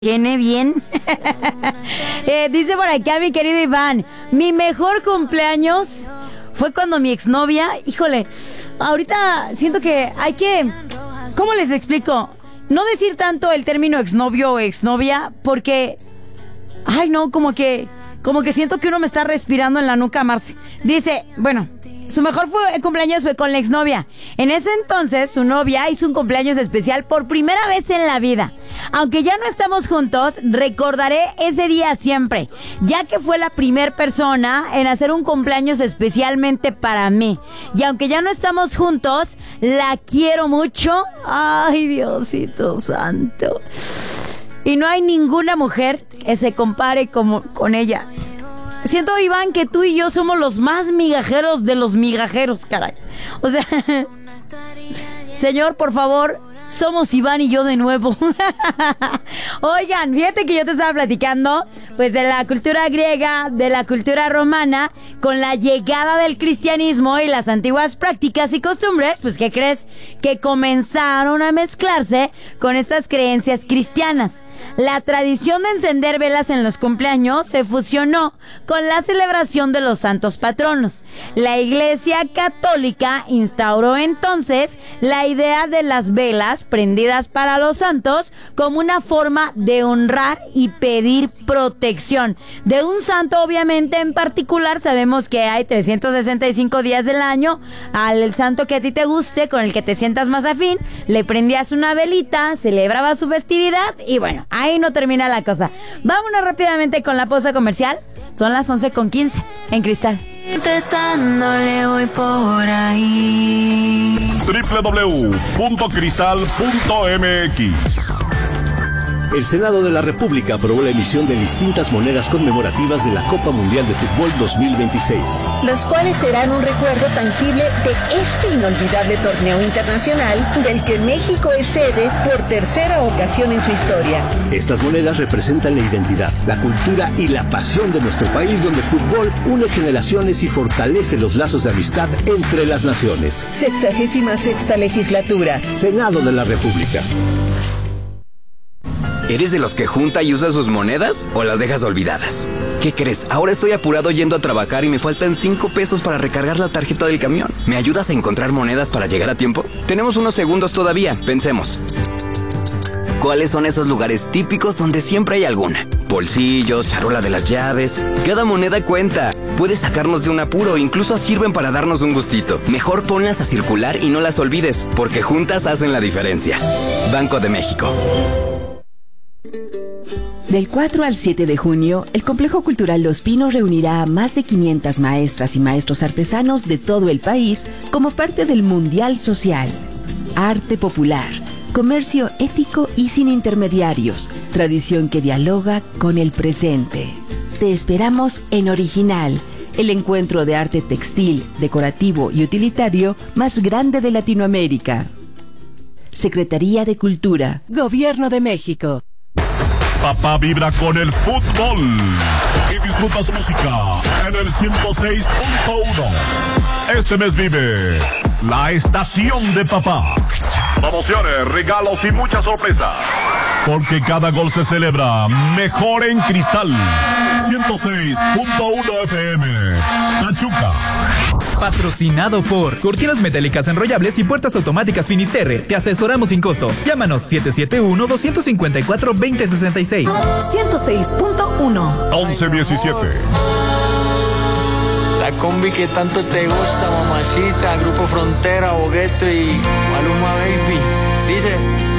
Tiene bien. Dice por acá mi querido Iván, mi mejor cumpleaños fue cuando mi exnovia, híjole, ahorita siento que hay que, ¿cómo les explico? No decir tanto el término exnovio o exnovia, porque, ay no, como que siento que uno me está respirando en la nuca, Marce. Dice, bueno, su mejor cumpleaños fue con la exnovia. En ese entonces, su novia hizo un cumpleaños especial por primera vez en la vida. Aunque ya no estamos juntos, recordaré ese día siempre, ya que fue la primera persona en hacer un cumpleaños especialmente para mí. Y aunque ya no estamos juntos, la quiero mucho. Ay, Diosito santo. Y no hay ninguna mujer que se compare con ella. Siento, Iván, que tú y yo somos los más migajeros de los migajeros, caray. O sea, señor, por favor, somos Iván y yo de nuevo. Oigan, fíjate que yo te estaba platicando, pues, de la cultura griega, de la cultura romana, con la llegada del cristianismo y las antiguas prácticas y costumbres, pues, ¿qué crees? Que comenzaron a mezclarse con estas creencias cristianas. La tradición de encender velas en los cumpleaños se fusionó con la celebración de los santos patronos. La Iglesia Católica instauró entonces la idea de las velas prendidas para los santos como una forma de honrar y pedir protección. De un santo, obviamente, en particular, sabemos que hay 365 días del año. Al santo que a ti te guste, con el que te sientas más afín, le prendías una velita, celebrabas su festividad y bueno, ahí no termina la cosa. Vámonos rápidamente con la pausa comercial. Son las 11:15 en Cristal. Intentándole voy por ahí. www.cristal.mx. El Senado de la República aprobó la emisión de distintas monedas conmemorativas de la Copa Mundial de Fútbol 2026. Las cuales serán un recuerdo tangible de este inolvidable torneo internacional del que México es sede por tercera ocasión en su historia. Estas monedas representan la identidad, la cultura y la pasión de nuestro país, donde el fútbol une generaciones y fortalece los lazos de amistad entre las naciones. 66ª legislatura. Senado de la República. ¿Eres de los que junta y usa sus monedas o las dejas olvidadas? ¿Qué crees? Ahora estoy apurado yendo a trabajar y me faltan 5 pesos para recargar la tarjeta del camión. ¿Me ayudas a encontrar monedas para llegar a tiempo? Tenemos unos segundos todavía. Pensemos. ¿Cuáles son esos lugares típicos donde siempre hay alguna? Bolsillos, charola de las llaves. Cada moneda cuenta. Puedes sacarnos de un apuro, incluso sirven para darnos un gustito. Mejor ponlas a circular y no las olvides, porque juntas hacen la diferencia. Banco de México. Del 4 al 7 de junio, el Complejo Cultural Los Pinos reunirá a más de 500 maestras y maestros artesanos de todo el país como parte del Mundial Social. Arte popular, comercio ético y sin intermediarios, tradición que dialoga con el presente. Te esperamos en Original, el encuentro de arte textil, decorativo y utilitario más grande de Latinoamérica. Secretaría de Cultura, Gobierno de México. Papá vibra con el fútbol y disfruta su música en el 106.1. Este mes vive la estación de papá. Promociones, regalos y muchas sorpresas. Porque cada gol se celebra mejor en Cristal. 106.1 FM. Pachuca. Patrocinado por Cortinas Metálicas Enrollables y Puertas Automáticas Finisterre. Te asesoramos sin costo. Llámanos 771-254-2066. 106.1 1117. La combi que tanto te gusta, mamacita. Grupo Frontera, Bogueto y Maluma Baby. Dice...